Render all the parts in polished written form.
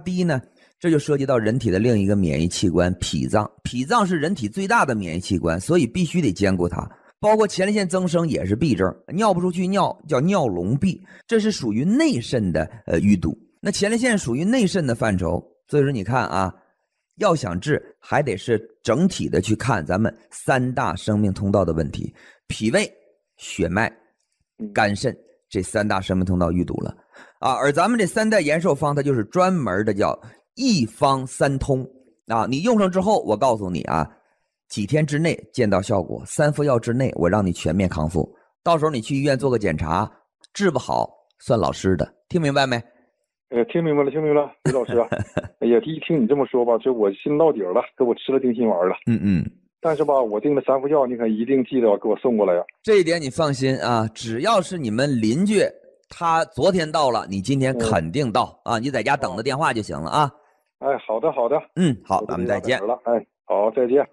低呢，这就涉及到人体的另一个免疫器官脾脏。脾脏是人体最大的免疫器官，所以必须得兼顾它。包括前列腺增生也是痹症，尿不出去尿叫尿脓闭，这是属于内肾的淤堵。那前列腺属于内肾的范畴，所以说你看啊，要想治还得是整体的去看咱们3大生命通道的问题，脾胃、血脉、肝肾这3大生命通道淤堵了啊。而咱们这3代延寿方它就是专门的叫一方三通啊。你用上之后，我告诉你啊，几天之内见到效果，3副药之内我让你全面康复。到时候你去医院做个检查，治不好算老师的，听明白没？ 听明白了，李老师啊。哎呀，一听你这么说吧，这我心到底了，给我吃了定心丸了。但是吧，我订的3副药，你可一定记得给我送过来呀。 这一点你放心啊，只要是你们邻居，他昨天到了，你今天肯定到啊，你在家等着电话就行了啊。 哎，好的。 好，咱们再见。 哎，好，再见。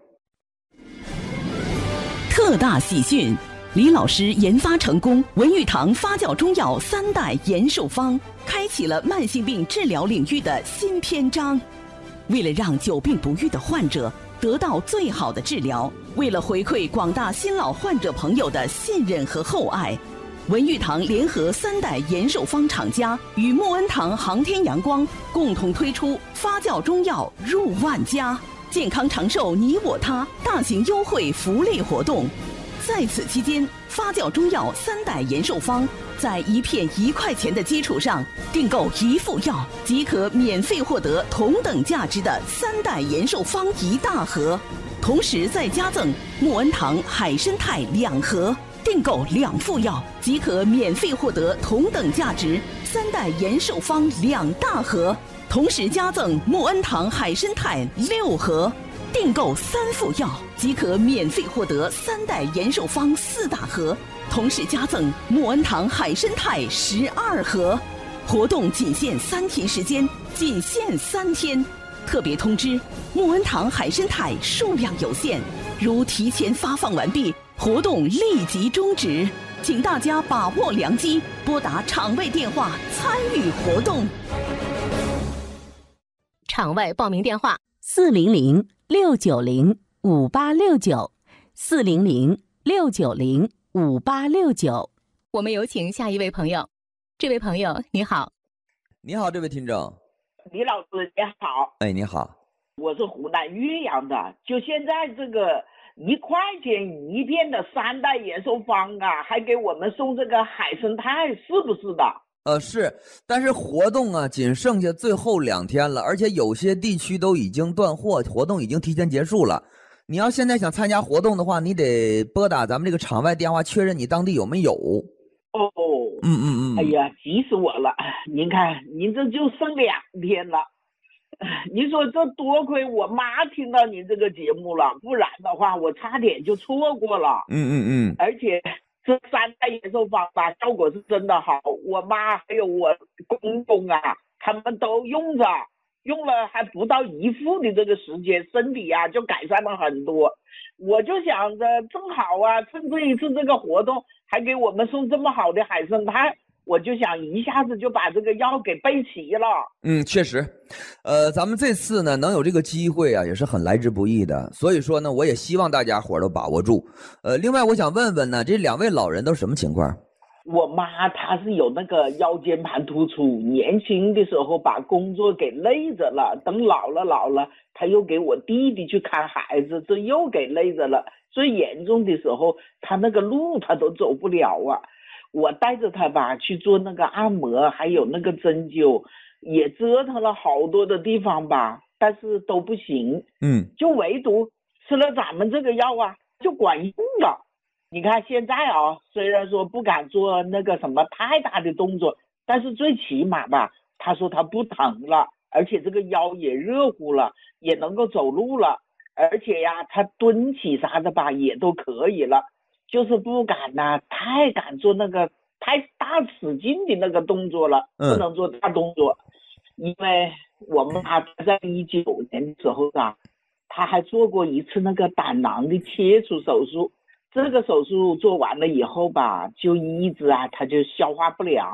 特大喜讯！李老师研发成功文玉堂发酵中药3代延寿方，开启了慢性病治疗领域的新篇章。为了让久病不愈的患者得到最好的治疗，为了回馈广大新老患者朋友的信任和厚爱，文玉堂联合3代延寿方厂家与穆恩堂航天阳光共同推出发酵中药入万家，健康长寿你我他大型优惠福利活动。在此期间，发酵中药3代延寿方在一片1块钱的基础上订购1副药，即可免费获得同等价值的3代延寿方1大盒，同时再加赠穆恩堂海参肽2盒。订购2副药，即可免费获得同等价值3代延寿方2大盒，同时加赠穆恩堂海参肽6盒。订购3副药，即可免费获得3代延寿方4大盒，同时加赠穆恩堂海参肽12盒。活动仅限3天时间，仅限3天。特别通知：穆恩堂海参肽数量有限，如提前发放完毕，活动立即终止。请大家把握良机，拨打场外电话参与活动。 场外报名电话：400-690-5869，400-690-5869。我们有请下一位朋友。这位朋友你好。 你好，这位听众。 李老师你好。 哎，你好。 我是湖南岳阳的，就现在这个1块钱1片的3代延寿方啊，还给我们送这个海参肽，是不是的？ 是，但是活动啊仅剩下最后2天了，而且有些地区都已经断货，活动已经提前结束了。你要现在想参加活动的话，你得拨打咱们这个场外电话确认你当地有没有。哎呀，急死我了！您看，您这就剩2天了。你说这多亏我妈听到您这个节目了，不然的话我差点就错过了。而且这3代延寿方吧，效果是真的好，我妈还有我公公啊，他们都用了还不到1副的这个时间，身体啊就改善了很多。我就想着正好啊，趁这一次这个活动还给我们送这么好的海参肽，我就想一下子就把这个药给备齐了。 确实，咱们这次呢能有这个机会啊，也是很来之不易的。所以说呢，我也希望大家伙都把握住。另外我想问问呢，这2位老人都什么情况？ 我妈她是有那个腰间盘突出，年轻的时候把工作给累着了，等老了，她又给我弟弟去看孩子，这又给累着了。最严重的时候，她那个路她都走不了啊。我带着她吧去做那个按摩，还有那个针灸，也折腾了好多的地方吧，但是都不行。就唯独吃了咱们这个药啊，就管用了。你看现在啊，虽然说不敢做那个什么太大的动作，但是最起码吧，他说他不疼了，而且这个腰也热乎了，也能够走路了，而且呀，他蹲起啥的吧也都可以了，就是不敢太敢做那个太大使劲的那个动作了，不能做大动作。因为我妈在19年的时候啊，她还做过一次那个胆囊的切除手术。这个手术做完了以后吧，就一直她就消化不良，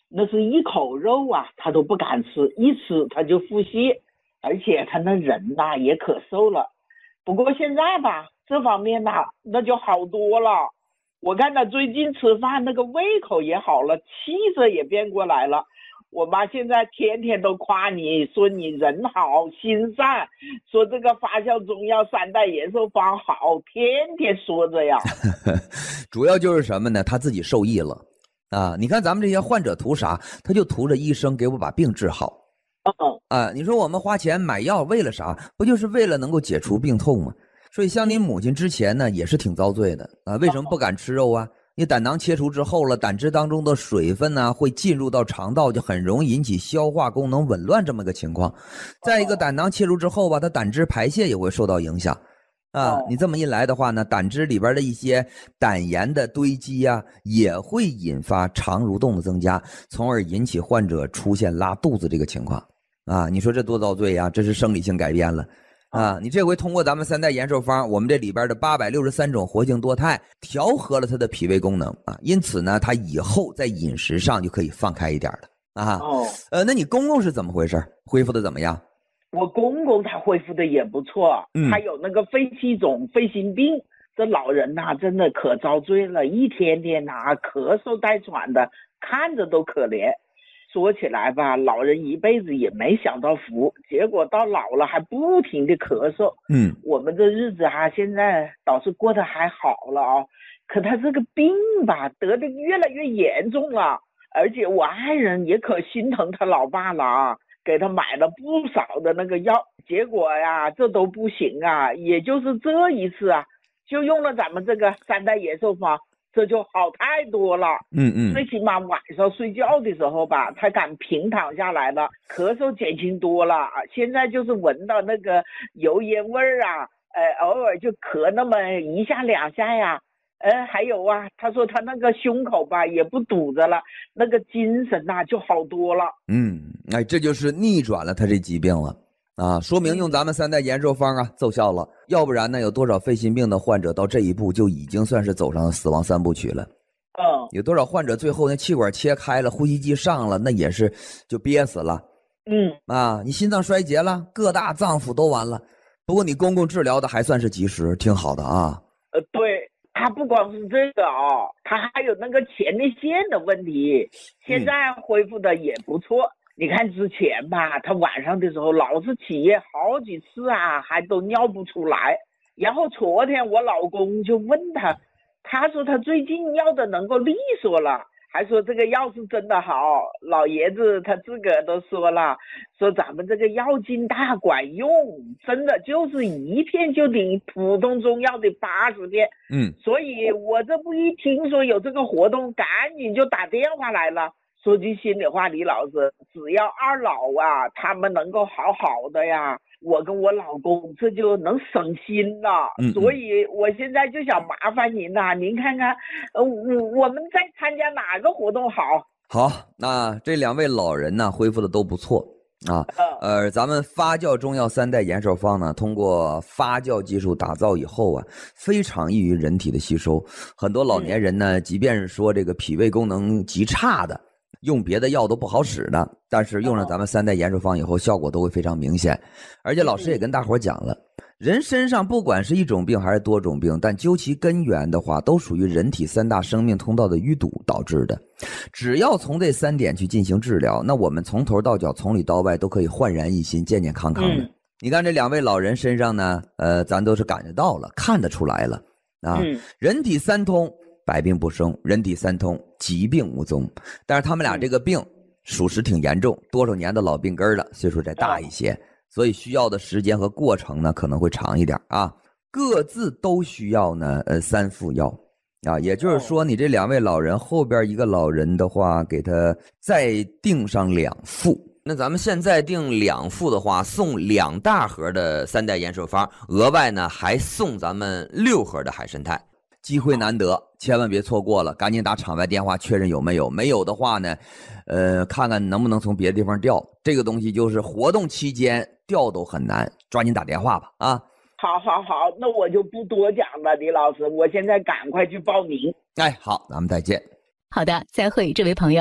那是一口肉啊，他都不敢吃，一吃他就腹泻，而且他那人呐也可瘦了。不过现在吧，这方面呐那就好多了。我看他最近吃饭那个胃口也好了，气色也变过来了。我妈现在天天都夸你，说你人好心善，说这个发酵中药3代延寿方好，天天说着呀。 主要就是什么呢？他自己受益了啊！你看咱们这些患者图啥？他就图着医生给我把病治好。你说我们花钱买药为了啥？不就是为了能够解除病痛吗？所以像您母亲之前呢也是挺遭罪的啊，为什么不敢吃肉啊？你胆囊切除之后了，胆汁当中的水分呢会进入到肠道，就很容易引起消化功能紊乱这么个情况。再一个，胆囊切除之后吧，它胆汁排泄也会受到影响啊。你这么一来的话呢，胆汁里边的一些胆盐的堆积啊，也会引发肠蠕动的增加，从而引起患者出现拉肚子这个情况啊。你说这多遭罪呀？这是生理性改变了。你这回通过咱们3代延寿方，我们这里边的863种活性多肽调和了它的脾胃功能啊，因此呢，他以后在饮食上就可以放开一点了啊。那你公公是怎么回事？恢复的怎么样？ 我公公他恢复的也不错，他有那个肺气肿、肺心病，这老人呐真的可遭罪了，一天天咳嗽带喘的，看着都可怜。说起来吧，老人一辈子也没享到福，结果到老了还不停的咳嗽。我们这日子现在倒是过得还好了啊，可他这个病吧得的越来越严重了，而且我爱人也可心疼他老爸了啊，给他买了不少的那个药，结果呀这都不行啊，也就是这一次就用了咱们这个3代延寿方，这就好太多了。最起码晚上睡觉的时候吧，他敢平躺下来了，咳嗽减轻多了。现在就是闻到那个油烟味儿偶尔就咳那么1下2下呀。还有他说他那个胸口吧也不堵着了，那个精神就好多了。 这就是逆转了他这疾病了啊，说明用咱们3代延寿方奏效了，要不然呢，有多少肺心病的患者到这一步就已经算是走上死亡3部曲了。有多少患者最后那气管切开了，呼吸机上了，那也是就憋死了。你心脏衰竭了，各大脏腑都完了。不过你公公治疗的还算是及时，挺好的啊。 对，他不光是这个他还有那个前列腺的问题，现在恢复的也不错。你看之前吧，他晚上的时候老是起夜好几次还都尿不出来。然后昨天我老公就问他说他最近尿的能够利索了，还说这个药是真的好。老爷子他自个儿都说了，说咱们这个药劲大管用，真的就是1片就顶普通中药的80片。所以我这不一听说有这个活动，赶紧就打电话来了。说句心里话，李老师，只要二老他们能够好好的呀，我跟我老公这就能省心了。所以我现在就想麻烦您您看看我们再参加哪个活动好？ 好，那这2位老人呢恢复的都不错咱们发酵中药3代延寿方呢，通过发酵技术打造以后非常易于人体的吸收。很多老年人呢，即便是说这个脾胃功能极差的，用别的药都不好使的，但是用了咱们3代延寿方以后，效果都会非常明显。而且老师也跟大伙讲了，人身上不管是一种病还是多种病，但究其根源的话，都属于人体3大生命通道的淤堵导致的。只要从这3点去进行治疗，那我们从头到脚，从里到外都可以焕然一新，健健康康的。你看这2位老人身上呢，咱都是感觉到了，看得出来了人体3通，百病不生，人体3通，疾病无踪。但是他们俩这个病属实挺严重，多少年的老病根了，岁数再大一些，所以需要的时间和过程呢可能会长一点各自都需要呢3副药也就是说你这2位老人后边一个老人的话，给他再订上2副。那咱们现在订2副的话，送2大盒的3代延寿方，额外呢还送咱们6盒的海参肽。机会难得，千万别错过了，赶紧打场外电话确认有没有。没有的话呢，看看能不能从别的地方调。这个东西就是活动期间调都很难，抓紧打电话吧好，那我就不多讲了，李老师，我现在赶快去报名。 好，咱们再见。 好的，再会，这位朋友。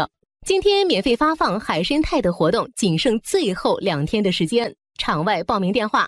今天免费发放海参肽的活动仅剩最后2天的时间，场外报名电话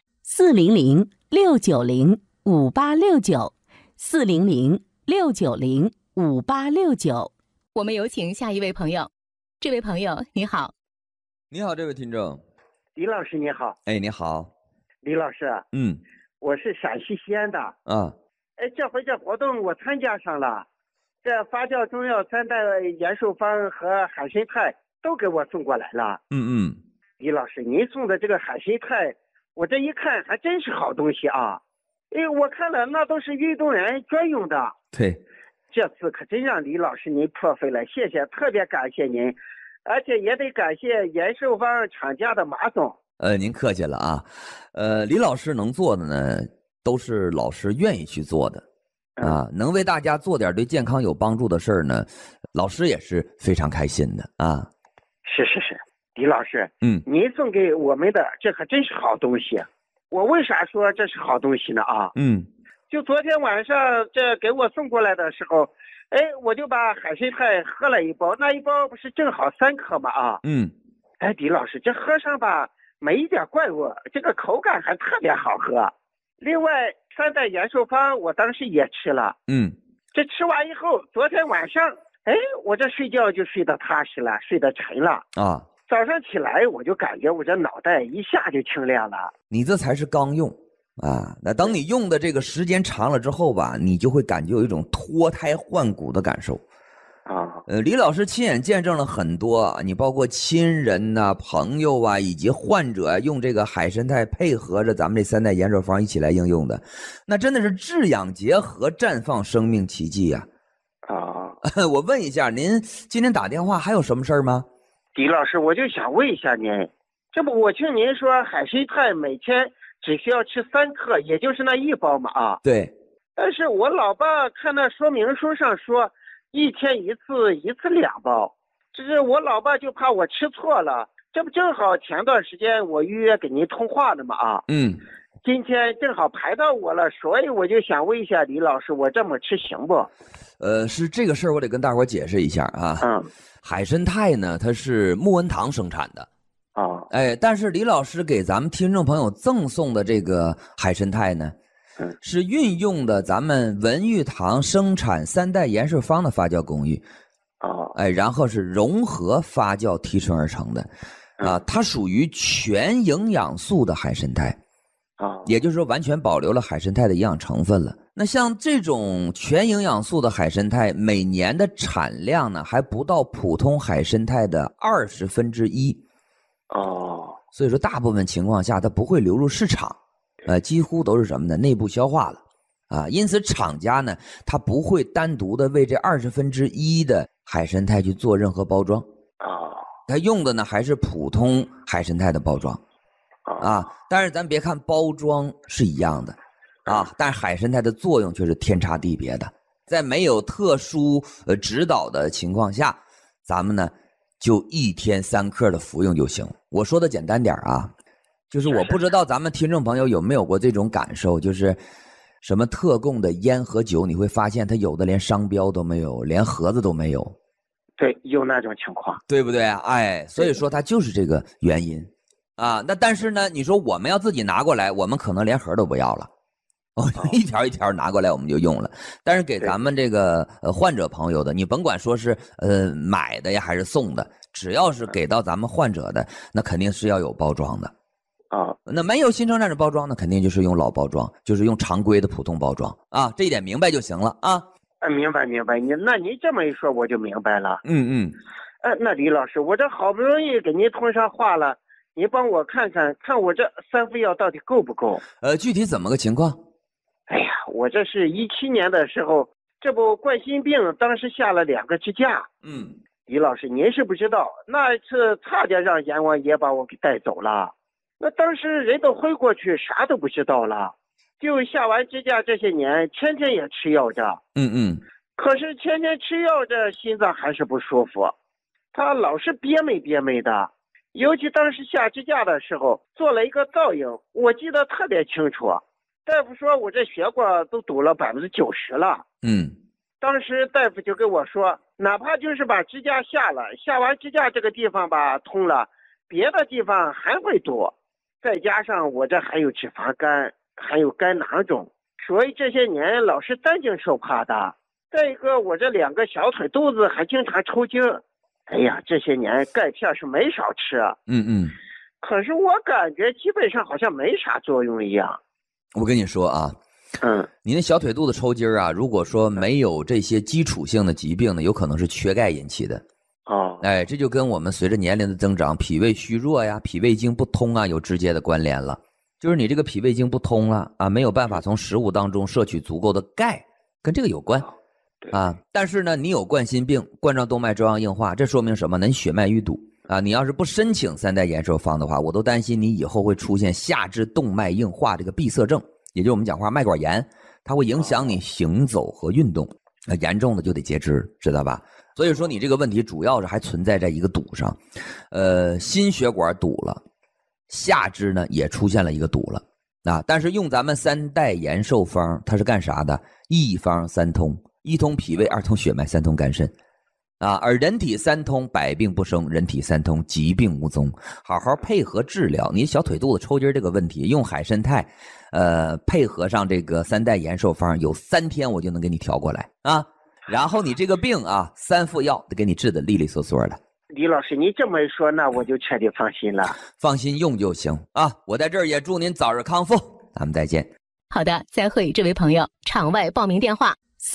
400-690-5869，400-690-5869。我们有请下一位朋友。这位朋友你好。 你好，这位听众。 李老师你好。 哎，你好。 李老师，我是陕西西安的。这回这活动我参加上了，这发酵中药3代延寿方和海参肽都给我送过来了。李老师，您送的这个海参肽，我这一看还真是好东西啊！我看了那都是运动员专用的。 对， 这次可真让李老师您破费了，谢谢，特别感谢您，而且也得感谢延寿方厂家的马总。 您客气了啊。李老师能做的呢，都是老师愿意去做的。能为大家做点对健康有帮助的事儿呢，老师也是非常开心的啊。 是，李老师，您送给我们的这可真是好东西。我为啥说这是好东西呢？就昨天晚上这给我送过来的时候，我就把海参肽喝了一包，那一包不是正好3克吗？李老师，这喝上吧没一点怪味，这个口感还特别好喝。另外3代延寿方我当时也吃了，这吃完以后，昨天晚上，我这睡觉就睡得踏实了，睡得沉了啊。 早上起来我就感觉我这脑袋一下就清亮了。 你这才是刚用啊，那等你用的这个时间长了之后吧，你就会感觉有一种脱胎换骨的感受。李老师亲眼见证了很多，你包括亲人呐、朋友啊，以及患者用这个海参肽配合着咱们这3代延寿方一起来应用的，那真的是治养结合，绽放生命奇迹呀！我问一下，您今天打电话还有什么事儿吗？ 李老师，我就想问一下您，这不我听您说海参肽每天只需要吃3克，也就是那1包嘛对。 但是我老爸看那说明书上说1天1次，1次2包，这是我老爸就怕我吃错了。这不正好前段时间我预约给您通话的嘛今天正好排到我了，所以我就想问一下李老师，我这么吃行不？ 是这个事儿，我得跟大伙解释一下啊。海参肽呢，它是木文堂生产的但是李老师给咱们听众朋友赠送的这个海参肽呢，是运用的咱们文玉堂生产3代延寿方的发酵工艺然后是融合发酵提纯而成的它属于全营养素的海参肽也就是说完全保留了海参肽的营养成分了。那像这种全营养素的海参肽，每年的产量呢还不到普通海参肽的1/20所以说大部分情况下它不会流入市场几乎都是什么呢？内部消化了因此厂家呢，它不会单独的为这1/20的海参肽去做任何包装它用的呢还是普通海参肽的包装但是咱别看包装是一样的但是海参肽的作用却是天差地别的。在没有特殊指导的情况下，咱们呢就1天3克的服用就行。我说的简单点就是我不知道咱们听众朋友有没有过这种感受，就是什么特供的烟和酒，你会发现它有的连商标都没有，连盒子都没有。 对，有那种情况， 对不对所以说它就是这个原因那但是呢，你说我们要自己拿过来，我们可能连盒都不要了一条一条拿过来我们就用了。但是给咱们这个患者朋友的，你甭管说是买的呀还是送的，只要是给到咱们患者的，那肯定是要有包装的那没有新生产的包装，那肯定就是用老包装，就是用常规的普通包装这一点明白就行了明白。那您这么一说我就明白了。那李老师，我这好不容易给您通上话了，您帮我看看我这3副药到底够不够？ 具体怎么个情况？ 我这是17年的时候，这不冠心病当时下了2个支架。李老师，您是不知道，那一次差点让阎王爷把我给带走了。那当时人都昏过去，啥都不知道了。就下完支架这些年，天天也吃药着。可是天天吃药着，心脏还是不舒服，他老是憋闷的。尤其当时下支架的时候，做了一个造影，我记得特别清楚。大夫说我这血管都堵了90%了。当时大夫就跟我说， 哪怕就是把支架下了，下完支架这个地方吧通了，别的地方还会多，再加上我这还有脂肪肝，还有肝囊肿，所以这些年老是担惊受怕的。再一个，我这2个小腿肚子还经常抽筋。哎呀，这些年钙片是没少吃啊。可是我感觉基本上好像没啥作用一样。 我跟你说啊，你那小腿肚子抽筋啊，如果说没有这些基础性的疾病呢，有可能是缺钙引起的。哎，这就跟我们随着年龄的增长，脾胃虚弱呀、脾胃经不通啊有直接的关联了。就是你这个脾胃经不通了啊，没有办法从食物当中摄取足够的钙，跟这个有关。但是呢，你有冠心病、冠状动脉粥样硬化，这说明什么呢？你血脉淤堵啊！你要是不申请3代延寿方的话，我都担心你以后会出现下肢动脉硬化这个闭塞症，也就是我们讲话脉管炎，它会影响你行走和运动，严重的就得截肢，知道吧？所以说你这个问题主要是还存在在一个堵上，心血管堵了，下肢呢也出现了一个堵了但是用咱们3代延寿方，它是干啥的？一方三通。1通脾胃，2通血脉，3通肝肾而人体3通百病不生，人体3通疾病无踪。好好配合治疗你小腿肚子抽筋这个问题，用海参肽配合上这个3代延寿方，有3天我就能给你调过来然后你这个病3副药得给你治得利利索索的。 李老师，你这么一说，那我就彻底放心了。 放心用就行我在这儿也祝您早日康复，咱们再见。 好的，再会这位朋友，场外报名电话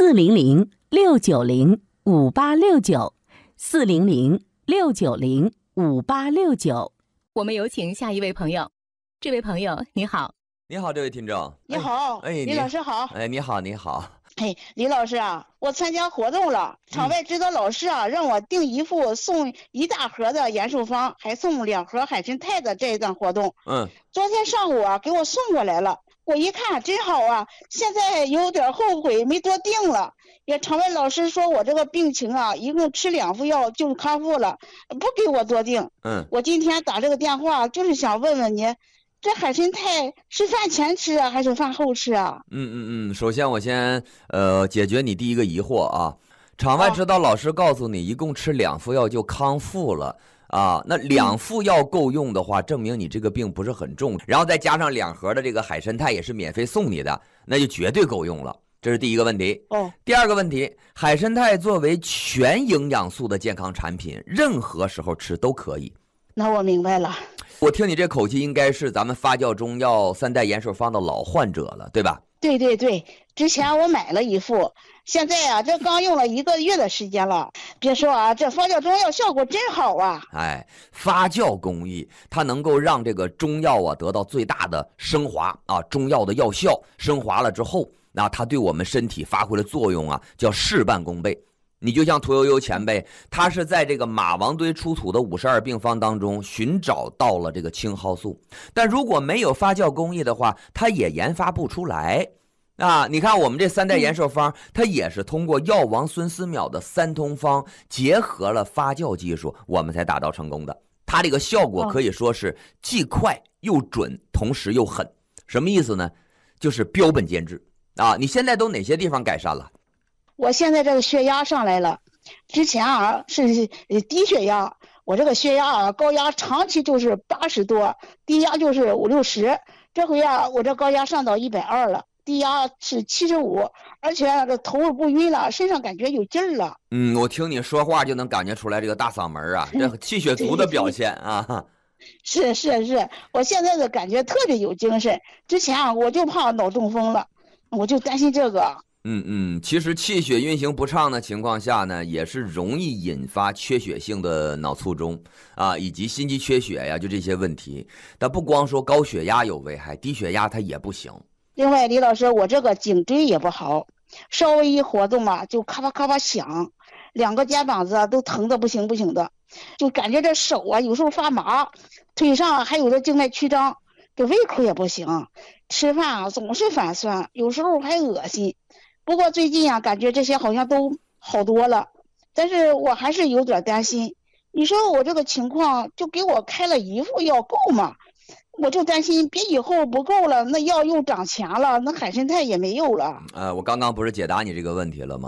400-690-5869，400-690-5869。我们有请下一位朋友。这位朋友你好。 你好，这位听众。 你好，李老师好。 你好，你好。 李老师啊，我参加活动了，场外指导老师让我订一副送1大盒的延寿方，还送2盒海参肽的这一段活动。昨天上午给我送过来了，我一看真好现在有点后悔没多订了。也场外老师说我这个病情一共吃2副药就康复了，不给我多订。我今天打这个电话就是想问问你，这海参肽是饭前吃还是饭后吃首先我先解决你第一个疑惑场外指导老师告诉你一共吃2副药就康复了那2副药够用的话，证明你这个病不是很重，然后再加上2盒的这个海参肽也是免费送你的，那就绝对够用了。这是第一个问题。第二个问题，海参肽作为全营养素的健康产品，任何时候吃都可以。 那我明白了。 我听你这口气，应该是咱们发酵中药3代延寿方的老患者了，对吧？ 对对对，之前我买了一副，现在这刚用了1个月的时间了。别说这发酵中药效果真好发酵工艺它能够让这个中药得到最大的升华中药的药效升华了之后，那它对我们身体发挥的作用叫事半功倍。你就像屠呦呦前辈，他是在这个马王堆出土的52病方当中寻找到了这个青蒿素，但如果没有发酵工艺的话，他也研发不出来你看我们这3代延寿方，它也是通过药王孙思邈的3通方结合了发酵技术，我们才达到成功的。它这个效果可以说是既快又准，同时又狠。什么意思呢？就是标本兼治你现在都哪些地方改善了？ 我现在这个血压上来了，之前是低血压，我这个血压高压长期就是80多，低压就是50、60，这回我这高压上到120了，低压是75，而且这头不晕了，身上感觉有劲儿了。 我听你说话就能感觉出来这个大嗓门这气血足的表现是，我现在的感觉特别有精神，之前我就怕脑中风了，我就担心这个。 其实气血运行不畅的情况下呢，也是容易引发缺血性的脑卒中以及心肌缺血呀，就这些问题。但不光说高血压有危害，低血压它也不行。 另外，李老师，我这个颈椎也不好，稍微一活动就咔吧咔吧响，2个肩膀子都疼得不行的，就感觉这手有时候发麻，腿上还有这静脉曲张，这胃口也不行，吃饭总是反酸，有时候还恶心。不过最近感觉这些好像都好多了，但是我还是有点担心。你说我这个情况就给我开了1副药够吗？我就担心别以后不够了，那药又涨钱了，那海参肽也没有了。 我刚刚不是解答你这个问题了吗？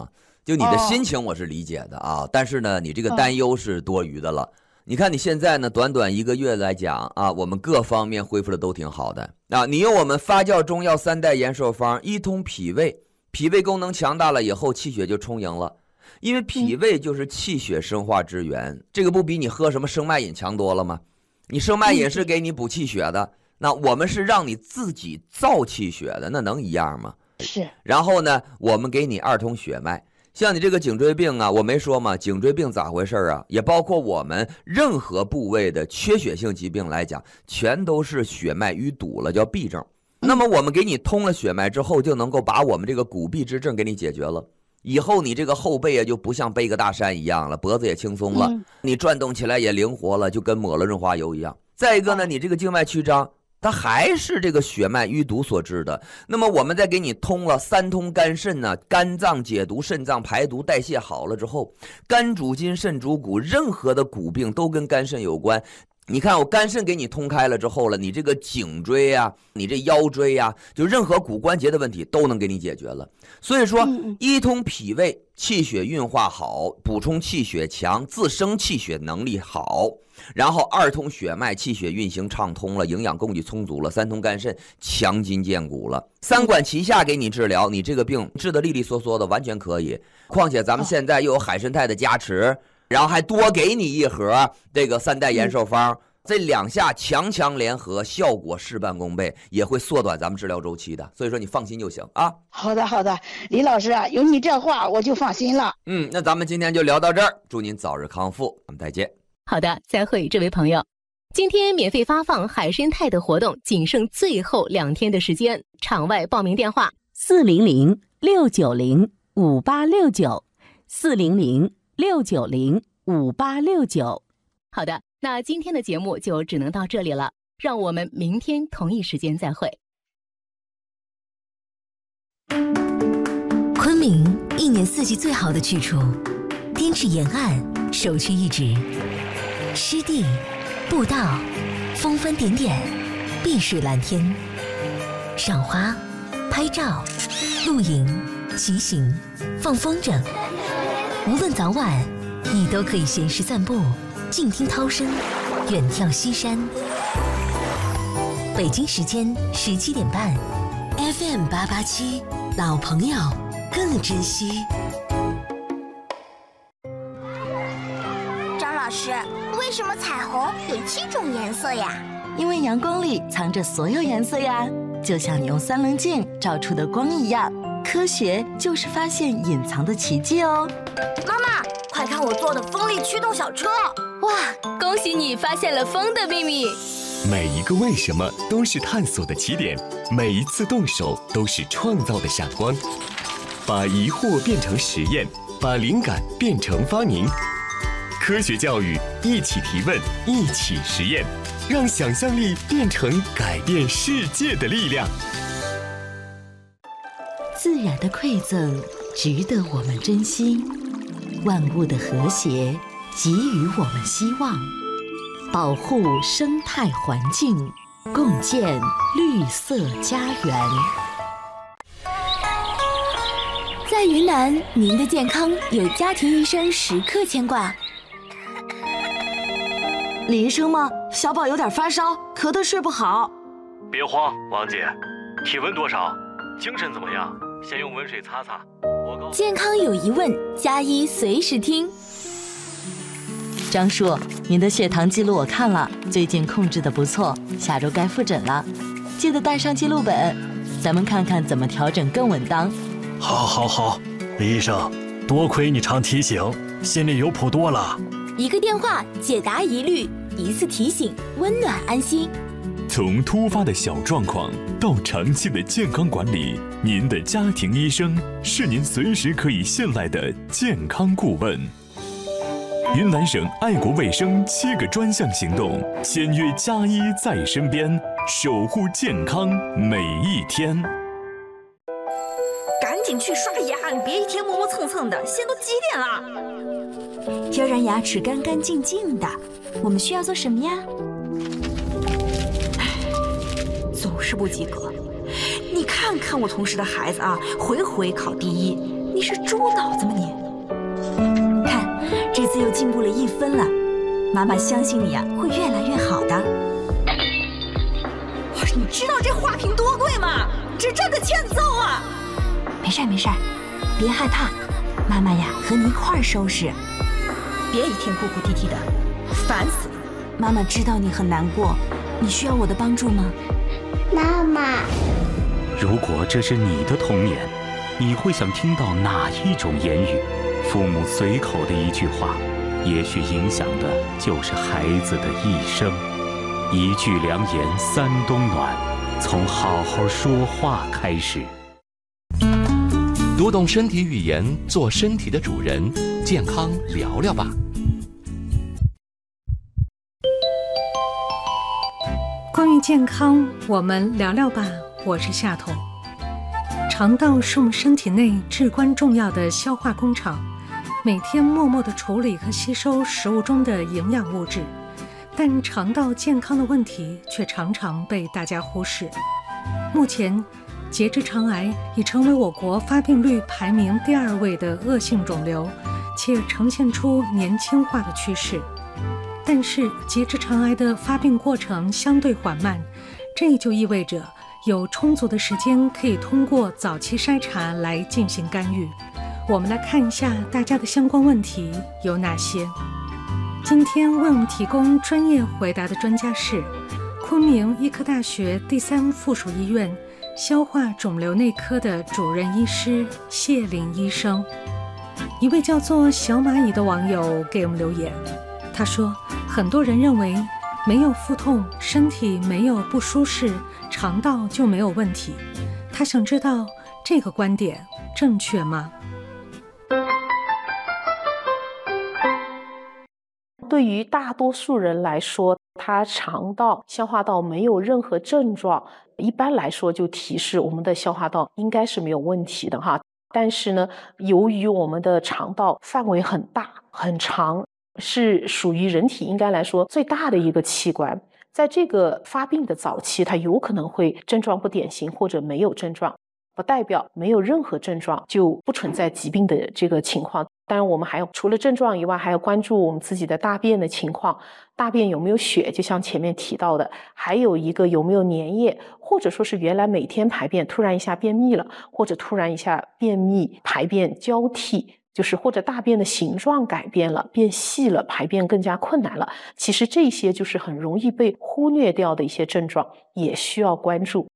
就你的心情我是理解的啊，但是呢，你这个担忧是多余的了。你看你现在呢，短短1个月来讲啊，我们各方面恢复的都挺好的啊。你用我们发酵中药3代延寿方一通脾胃，脾胃功能强大了以后，气血就充盈了。因为脾胃就是气血生化之源，这个不比你喝什么生脉饮强多了吗？你生脉饮是给你补气血的，那我们是让你自己造气血的，那能一样吗？ 是。 然后呢，我们给你2通血脉。像你这个颈椎病啊，我没说嘛，颈椎病咋回事啊？也包括我们任何部位的缺血性疾病来讲，全都是血脉淤堵了，叫痹症。那么我们给你通了血脉之后，就能够把我们这个骨痹之症给你解决了。以后你这个后背啊，就不像背个大山一样了，脖子也轻松了，你转动起来也灵活了，就跟抹了润滑油一样。再一个呢，你这个静脉曲张，它还是这个血脉淤堵所致的。那么我们再给你通了3通肝肾呢，肝脏解毒，肾脏排毒，代谢好了之后，肝主筋，肾主骨，任何的骨病都跟肝肾有关。你看我肝肾给你通开了之后了，你这个颈椎呀，你这腰椎呀，就任何骨关节的问题都能给你解决了。所以说一通脾胃，气血运化好，补充气血强，自生气血能力好。然后2通血脉，气血运行畅通了，营养供给充足了。3通肝肾，强筋健骨了。3管齐下给你治疗，你这个病治得利利索索的，完全可以。况且咱们现在又有海参肽的加持，然后还多给你1盒这个3代延寿方，这2下强联合，效果事半功倍，也会缩短咱们治疗周期的。所以说你放心就行啊。 好的，李老师啊，有你这话我就放心了。 那咱们今天就聊到这儿，祝您早日康复，我们再见。 好的，再会，这位朋友。今天免费发放海参肽的活动仅剩最后2天的时间，场外报名电话400-690-5869，400-690-5869。好的，那今天的节目就只能到这里了，让我们明天同一时间再会。 昆明1年4季最好的去处，滇池沿岸首屈一指，湿地、步道、峰峰点点，碧水蓝天，赏花、拍照、露营、骑行、放风筝，无论早晚，你都可以闲时散步，静听涛声，远眺西山。北京时间17点半 ，FM 887，老朋友更珍惜。 张老师，为什么彩虹有7种颜色呀？ 因为阳光里藏着所有颜色呀，就像你用3棱镜照出的光一样。科学就是发现隐藏的奇迹哦。 妈妈，快看我做的风力驱动小车！ 哇，恭喜你发现了风的秘密。 每一个为什么都是探索的起点，每一次动手都是创造的闪光。把疑惑变成实验，把灵感变成发明。科学教育，一起提问，一起实验，让想象力变成改变世界的力量。 自然的馈赠值得我们珍惜，万物的和谐给予我们希望，保护生态环境，共建绿色家园。 在云南，您的健康有家庭医生时刻牵挂。 李医生吗？小宝有点发烧，咳得睡不好。 别慌，王姐，体温多少？精神怎么样？先用温水擦擦。 健康有疑问，加医随时听。 张叔，您的血糖记录我看了，最近控制得不错，下周该复诊了，记得带上记录本，咱们看看怎么调整更稳当。 好，李医生，多亏你常提醒，心里有谱多了。 一个电话解答疑虑，一次提醒温暖安心。 从突发的小状况到长期的健康管理，您的家庭医生是您随时可以信赖的健康顾问。云南省爱国卫生7个专项行动，签约加医在身边，守护健康每一天。 赶紧去刷牙，你别一天磨磨蹭蹭的，现在都几点了？ 要让牙齿干干净净的，我们需要做什么呀？ 总是不及格。你看看我同事的孩子啊，回回考第1， 你是猪脑子吗你？ 看，这次又进步了1分了，妈妈相信你啊，会越来越好的。 你知道这花瓶多贵吗？这个欠揍啊！ 没事没事，别害怕，妈妈呀和你一块儿收拾。 别一天哭哭啼啼的，烦死了。 妈妈知道你很难过，你需要我的帮助吗？ 妈妈， 如果这是你的童年，你会想听到哪一种言语？父母随口的一句话，也许影响的就是孩子的一生。一句良言三冬暖，从好好说话开始。 读懂身体语言，做身体的主人，健康聊聊吧。 关于健康，我们聊聊吧。我是夏彤。肠道是我们身体内至关重要的消化工厂，每天默默地处理和吸收食物中的营养物质。但肠道健康的问题却常常被大家忽视。目前，结直肠癌已成为我国发病率排名第2位的恶性肿瘤，且呈现出年轻化的趋势。但是，结直肠癌的发病过程相对缓慢，这也就意味着有充足的时间可以通过早期筛查来进行干预。我们来看一下大家的相关问题有哪些。今天为我们提供专业回答的专家是昆明医科大学第3附属医院消化肿瘤内科的主任医师谢林医生。一位叫做小蚂蚁的网友给我们留言，他说，很多人认为没有腹痛，身体没有不舒适，肠道就没有问题。他想知道这个观点正确吗？ 对于大多数人来说，他肠道、消化道没有任何症状，一般来说就提示我们的消化道应该是没有问题的哈。但是呢，由于我们的肠道范围很大很长，是属于人体应该来说最大的一个器官，在这个发病的早期，它有可能会症状不典型或者没有症状，不代表没有任何症状就不存在疾病的这个情况。当然我们还有除了症状以外，还要关注我们自己的大便的情况，大便有没有血，就像前面提到的，还有一个有没有粘液，或者说是原来每天排便突然一下便秘了，或者突然一下便秘排便交替，就是或者大便的形状改变了，变细了，排便更加困难了，其实这些就是很容易被忽略掉的一些症状，也需要关注。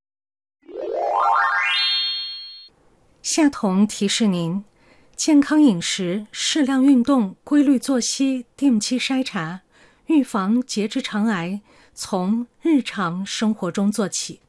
夏彤提示您，健康饮食、适量运动、规律作息、定期筛查，预防结直肠癌，从日常生活中做起。